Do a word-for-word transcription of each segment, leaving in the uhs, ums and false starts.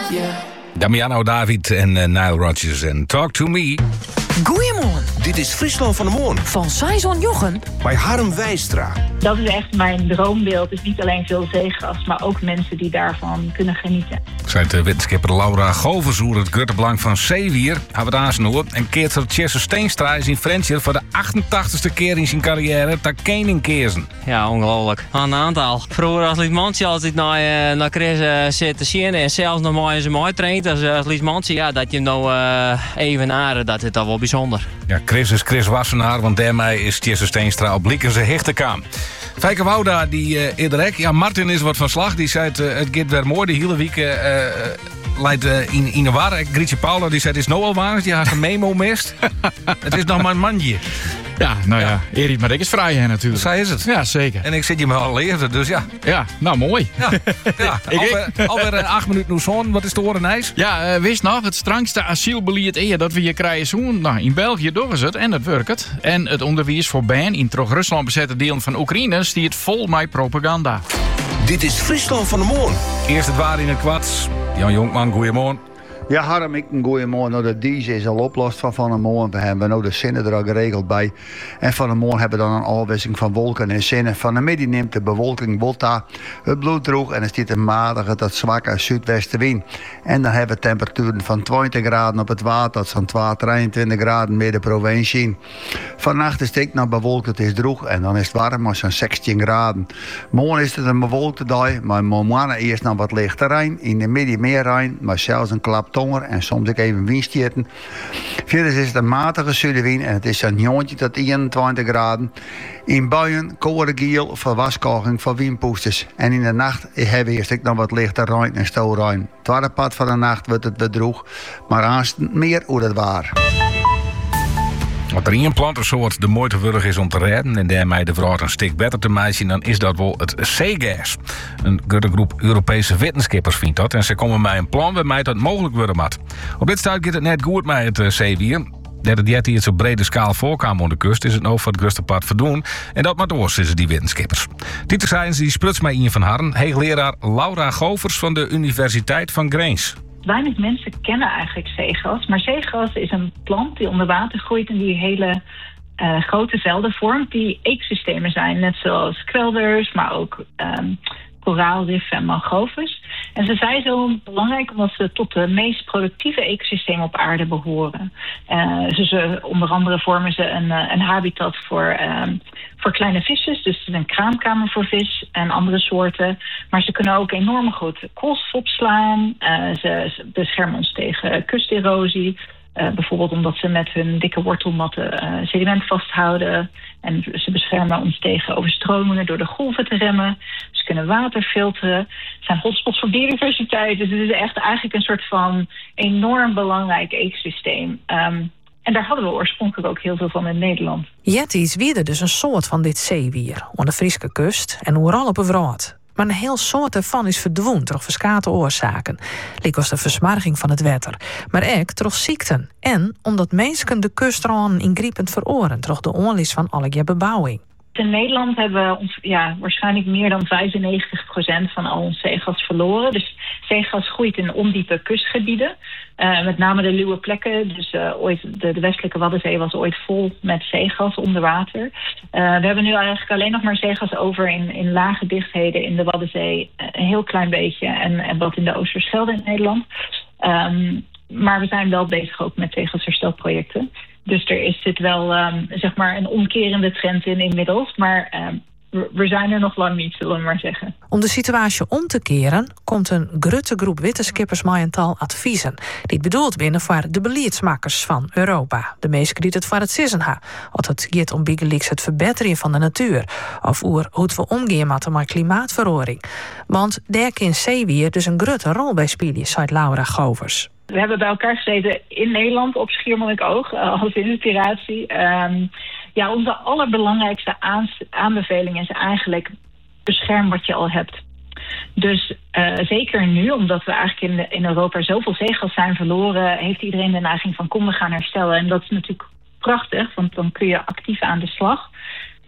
Yeah. Damiano David en uh, Nile Rodgers en Talk to Me. Goeiemorgen. Dit is Friesland van de Morgen. Van Saison Jochen. Bij Harm Wijstra. Dat is echt mijn droombeeld. Dus niet alleen veel zeegras, maar ook mensen die daarvan kunnen genieten. Zei de wetenschapper Laura Govers hoe het Guttebelang van Zeewier hebben we aansnoer. En keert er Tjesse Steenstra is in Frencher voor de achtentachtigste keer in zijn carrière te keningkeersen. Ja, ongelooflijk. Een aantal. Vroeger als Liesmantje altijd naar, uh, naar Chris uh, zit te zien en zelfs nog maar eens mooi traint als, uh, als Liesmantje, ja, dat je hem nou uh, even naren, dat is al wel bijzonder. Ja, Chris is Chris Wassenaar, want daarmee is Tjesse Steenstra op Liekense hechtekam. Fijke Wouda, die uh, eerder hek. Ja, Martin is wat van slag. Die zei het, uh, het gaat weer mooi. De hele week uh, uh, leidt uh, in, in de war. Grietje Paula, die zei het is nou al waar. Die had een memo mist. Het is nog maar een mandje. Ja, nou ja, ja. Erik, maar ik is vrij hè, natuurlijk. Zij is het. Ja, zeker. En ik zit je me al eerder, dus ja. Ja, nou mooi. Ja, ja. alweer, alweer uh, acht minuten nu zo'n. Wat is de oren ijs? Ja, uh, wist nog, het strengste asielbeleid eer dat we hier krijgen zo'n. Nou, in België doen ze het en dat werkt het. En het onderwijs voor Ben in toch Rusland bezette delen van Oekraïne stiert vol met propaganda. Dit is Friesland van de Morgen. Eerst het waar in het kwad. Jan Jonkman, goeiemorgen. Ja, Harm, ik een goeie morgen. Nou, de D J is al oplost van Van der Morgen. We hebben nou de zinnen er al geregeld bij. En Van der Morgen hebben we dan een afwisseling van wolken en zinnen. Van de middag neemt de bewolking Botta het bloed droeg en er stiet een matige tot zwakke zuidwestenwind. En dan hebben we temperaturen van twintig graden op het water tot zo'n drieëntwintig graden midden provincie. Vannacht is het nog bewolkt, het is droeg en dan is het warm als zo'n zestien graden. Morgen is het een bewolkte dag, maar morgen eerst nog wat lichte regn. In de middag meer regn, maar zelfs een klap en soms ook even windstieten. Verder is het een matige zuidenwind en het is zo'n negentien tot eenentwintig graden. In buien, koude giel voor waskoging voor windpoesters. En in de nacht hebben we eerst nog wat lichte regn en stoelregn. Het tweede pad van de nacht wordt het bedroeg, maar aanstonds meer hoe het waar. Wat er in een plantensoort de moeite waard is om te redden en daarmee de vraag een stuk beter te maken, dan is dat wel het zeegas. Een grote groep Europese wetenschappers vindt dat en ze komen met een plan waarmee dat mogelijk worden moet. Op dit stuit gaat het net goed met het uh, zeewier. Dat het jet hier op brede schaal voorkwam aan de kust is het nou voor het grootste part verdoen. En dat maar oors is die wetenschappers. Dieter Seijens die spruts mij in van Harren, hoogleraar Laura Govers van de Universiteit van Grains. Weinig mensen kennen eigenlijk zeegras, maar zeegras is een plant die onder water groeit en die hele uh, grote velden vormt die ecosystemen zijn, net zoals kwelders, maar ook um, koraalriffen en mangroves. En ze zijn zo belangrijk omdat ze tot de meest productieve ecosystemen op aarde behoren. Uh, dus ze, onder andere vormen ze een, een habitat voor, um, voor kleine visjes. Dus het is een kraamkamer voor vis en andere soorten. Maar ze kunnen ook enorm goed koolstof opslaan. Uh, ze, ze beschermen ons tegen kusterosie. Uh, bijvoorbeeld omdat ze met hun dikke wortelmatten uh, sediment vasthouden. En ze beschermen ons tegen overstromingen door de golven te remmen. Ze kunnen water filteren. Het zijn hotspots voor biodiversiteit. Dus het is echt eigenlijk een soort van enorm belangrijk ecosysteem. Um, en daar hadden we oorspronkelijk ook heel veel van in Nederland. Jetties wierde dus een soort van dit zeewier aan de Friese kust en overal op een wraad. Maar een heel soort ervan is verdwenen door verschillende oorzaken. Lik als de versmarging van het water. Maar ook door ziekten. En omdat mensen de kustranden ingrijpend veroren door de onlis van alle bebouwing. In Nederland hebben we ons, ja, waarschijnlijk meer dan vijfennegentig procent van al ons zeegas verloren. Dus zeegas groeit in ondiepe kustgebieden. Uh, met name de luwe plekken. Dus uh, ooit, de, de westelijke Waddenzee was ooit vol met zeegas onder water. Uh, we hebben nu eigenlijk alleen nog maar zeegas over in, in lage dichtheden in de Waddenzee. Een heel klein beetje. En, en wat in de Oosterschelde in Nederland. Um, maar we zijn wel bezig ook met zeegasherstelprojecten. Dus er is dit wel um, zeg maar een omkerende trend in inmiddels. Maar um, we zijn er nog lang niet, zullen we maar zeggen. Om de situatie om te keren, komt een grote groep wetenschappers met een tal adviezen. Die bedoeld binnen voor de beleidsmakers van Europa. De meesten die het voor het sissen ha. Als het gaat om bigeliks het verbeteren van de natuur. Of hoe we omgaan met de klimaatverandering. Want daar kan zeewier dus een grote rol bij spelen, zei Laura Govers. We hebben bij elkaar gezeten in Nederland op Schiermonnikoog uh, als inspiratie. Um, ja, onze allerbelangrijkste aans- aanbeveling is eigenlijk bescherm wat je al hebt. Dus uh, zeker nu, omdat we eigenlijk in, de, in Europa zoveel zeegas zijn verloren, heeft iedereen de neiging van kom we gaan herstellen. En dat is natuurlijk prachtig, want dan kun je actief aan de slag.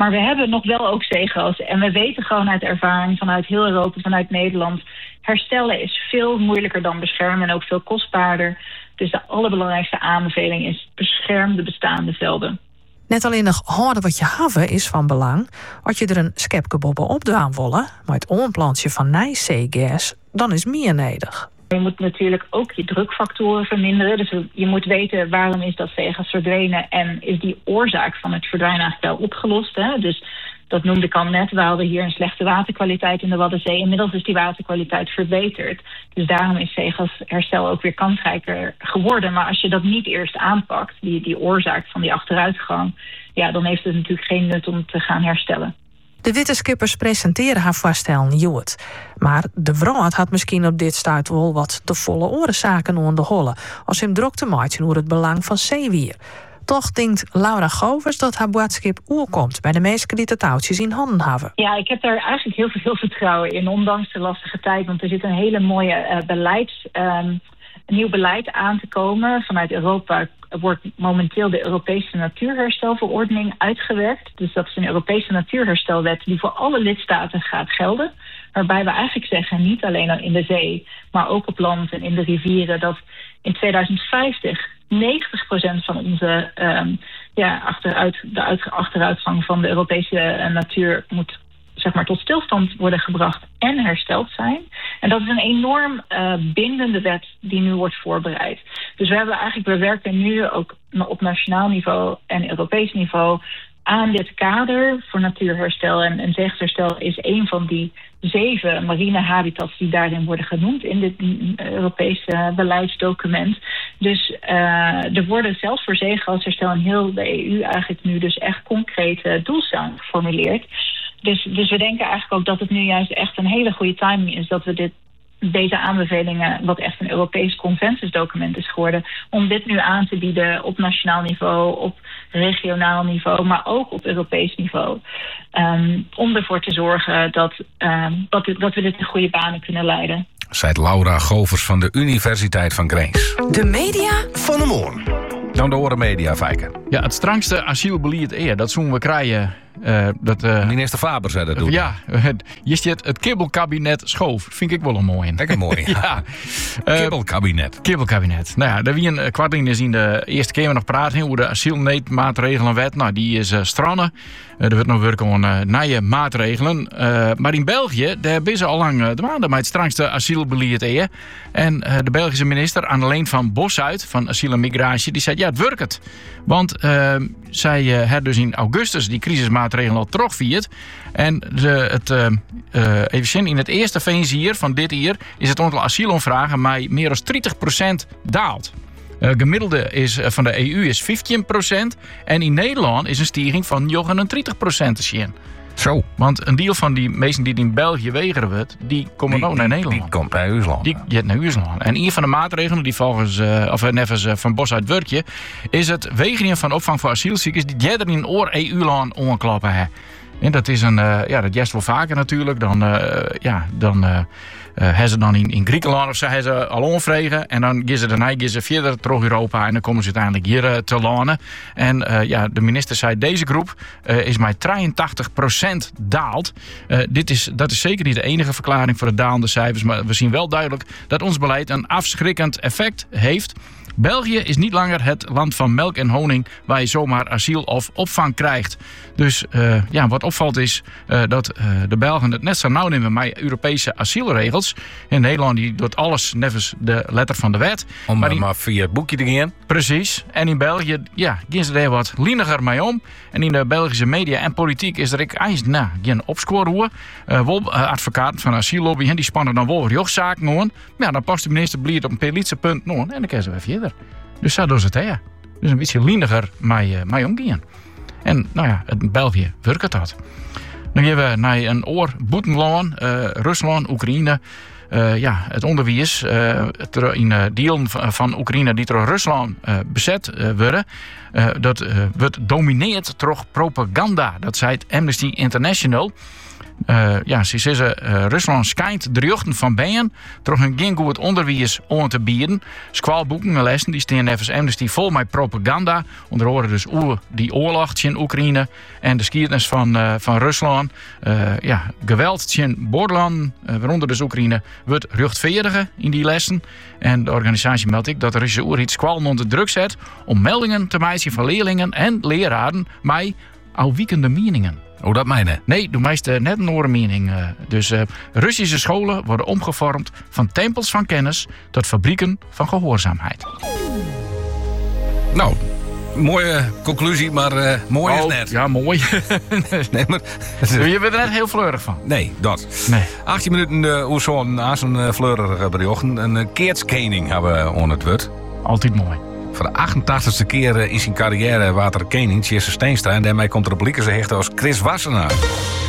Maar we hebben nog wel ook zeegas. En we weten gewoon uit ervaring vanuit heel Europa, vanuit Nederland, herstellen is veel moeilijker dan beschermen en ook veel kostbaarder. Dus de allerbelangrijkste aanbeveling is bescherm de bestaande velden. Net alleen nog houden wat je haven is van belang. Als je er een schepkebobben op doen willen, maar het onplantje van nijzeegas, dan is meer nodig. Je moet natuurlijk ook je drukfactoren verminderen. Dus je moet weten waarom is dat zeegas verdwenen en is die oorzaak van het verdwijnen eigenlijk wel opgelost. Hè? Dus dat noemde ik al net. We hadden hier een slechte waterkwaliteit in de Waddenzee. Inmiddels is die waterkwaliteit verbeterd. Dus daarom is zeegasherstel ook weer kansrijker geworden. Maar als je dat niet eerst aanpakt, die, die oorzaak van die achteruitgang, ja, dan heeft het natuurlijk geen nut om te gaan herstellen. De wetenschappers presenteren haar voorstellen Joet. Maar de Wraad had misschien op dit stuit wel wat te volle orenzaken onder de holle, als hem drok te maken over het belang van zeewier. Toch denkt Laura Govers dat haar boodschap oerkomt bij de meesten die de touwtjes in handen hebben. Ja, ik heb daar eigenlijk heel veel vertrouwen in, ondanks de lastige tijd. Want er zit een hele mooie uh, beleids, um, een nieuw beleid aan te komen. Vanuit Europa wordt momenteel de Europese Natuurherstelverordening uitgewerkt. Dus dat is een Europese natuurherstelwet die voor alle lidstaten gaat gelden. Waarbij we eigenlijk zeggen, niet alleen in de zee, maar ook op land en in de rivieren, dat in tweeduizend vijftig negentig procent van onze um, ja, achteruit, de uit, achteruitgang van de Europese uh, natuur moet, zeg maar, tot stilstand worden gebracht en hersteld zijn. En dat is een enorm uh, bindende wet die nu wordt voorbereid. Dus we hebben eigenlijk, we werken nu ook op nationaal niveau en Europees niveau aan dit kader voor natuurherstel. En, en zeegasherstel is een van die zeven marine habitats die daarin worden genoemd in dit Europese beleidsdocument. Dus uh, er worden zelfs voor zeegasherstel in heel de E U eigenlijk nu dus echt concrete doelstellingen geformuleerd. Dus, dus we denken eigenlijk ook dat het nu juist echt een hele goede timing is dat we dit, deze aanbevelingen, wat echt een Europees consensusdocument is geworden, om dit nu aan te bieden op nationaal niveau, op regionaal niveau, maar ook op Europees niveau. Um, om ervoor te zorgen dat, um, dat, dat we dit in goede banen kunnen leiden. Zei Laura Govers van de Universiteit van Grains. De media Van de Moorn. Dan de Oren Media, Fijke. Ja, het strangste asielbeleid eer, dat zullen we krijgen. Uh, dat, uh, Minister Faber zei dat doen. Ja, je ziet het kibbelkabinet schoof. Vind ik wel een mooi. Lekker mooi. Ja. Uh, kibbelkabinet. Kibbelkabinet. Nou ja, daar wie een kwartling is in de eerste keer nog praten over de asielmaatregelenwet. Nou, die is uh, strannen. Uh, er wordt nog werken aan uh, nieuwe maatregelen. Uh, maar in België, daar zijn ze al lang uh, de maanden met het strangste asielbeleid eer. En uh, de Belgische minister Anneleen van Bosuit van Asiel en Migratie, die zei ja, het werkt. Want uh, zij uh, had dus in augustus die crisismaatregelen al terugvierd. En de, het, uh, uh, even zien, in het eerste veenzier van dit jaar is het aantal asielonvragen maar meer dan dertig procent daalt. Uh, gemiddelde is, uh, van de E U is vijftien procent. En in Nederland is een stijging van negenendertig procent te zien. Zo. Want een deel van die mensen die in België wegeren wordt, die komen Die, ook naar die, Nederland. die komt naar Uitsland. Die gaat naar Uitsland. En een van de maatregelen die volgens uh, of nevens uh, van Bos uit Wurkje is het wegenen van opvang voor asielziekers die jij er in oor E U-land onklappen hebben. En dat is een, uh, ja, dat jest wel vaker natuurlijk. Dan, uh, ja, dan uh, uh, hebben ze dan in, in Griekenland of ze hebben ze al onvregen. En dan gaan ze daarna gaan ze verder terug Europa en dan komen ze uiteindelijk hier uh, te landen. En uh, ja, de minister zei deze groep uh, is maar drieëntachtig procent daalt. Uh, dit is, dat is zeker niet de enige verklaring voor de dalende cijfers. Maar we zien wel duidelijk dat ons beleid een afschrikkend effect heeft. België is niet langer het land van melk en honing waar je zomaar asiel of opvang krijgt. Dus uh, ja, wat opvalt is uh, dat uh, de Belgen het net zo nauw nemen met Europese asielregels. In Nederland die doet alles nevens de letter van de wet. Om maar, in, maar via het boekje te gaan. Precies. En in België ja, gaan ze er wat liniger mee om. En in de Belgische media en politiek is er eigenlijk nou, geen opscoren. Uh, wel uh, advocaten van asiellobby en die spannen dan wel rechtszaken aan. Ja, dan past de minister blieft op een politie punt aan en dan kunnen ze weer verder. Dus zo doen ze het hè. Dus een beetje liniger mee, uh, mee omgaan. En nou ja, in België werkt dat. Dan gaan we naar een oor Boetenland, uh, Rusland, Oekraïne. Uh, ja, het onderwijs uh, in uh, delen van Oekraïne die door Rusland uh, bezet uh, worden. Uh, dat uh, wordt domineerd door propaganda. Dat zei het Amnesty International. Uh, ja, ze zeggen, uh, Rusland schijnt de jochten van bijen door een geen goed onderwijs aan te bieden. Schoolboeken en lessen die staan F S M, dus die vol met propaganda. Onder andere dus over die oorlog in Oekraïne en de geschiedenis van, uh, van Rusland. Uh, ja, geweld in Boerland, uh, waaronder dus Oekraïne, wordt rechtvaardigen in die lessen. En de organisatie meldt ik dat de Russische overheid scholen onder druk zet om meldingen te maken van leerlingen en leraren met afwijkende meningen. Hoe dat mijne? Nee, doe meest net een andere mening. Uh, dus uh, Russische scholen worden omgevormd van tempels van kennis tot fabrieken van gehoorzaamheid. Nou, mooie conclusie, maar uh, mooi is oh, net. Ja, mooi. Nee, maar... Je bent er net heel fleurig van. Nee, dat. Nee. achttien minuten uh, hoe zo'n na zo'n uh, fleurige berichten. Een uh, keertskening hebben we aan het woord. Altijd mooi. Voor de achtentachtigste keer in zijn carrière water Kening, Jesse Steenstra. En daarmee komt er op Liekers hechten als Chris Wassenaar.